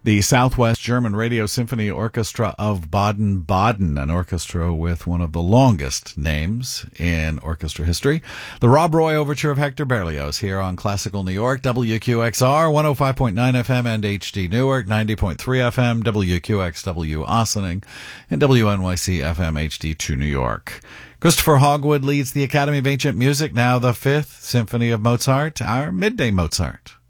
The Southwest German Radio Symphony Orchestra of Baden-Baden, an orchestra with one of the longest names in orchestra history. The Rob Roy Overture of Hector Berlioz here on Classical New York, WQXR, 105.9 FM and HD Newark, 90.3 FM, WQXW Ossining, and WNYC FM HD2 New York. Christopher Hogwood leads the Academy of Ancient Music, now the Fifth Symphony of Mozart, our Midday Mozart.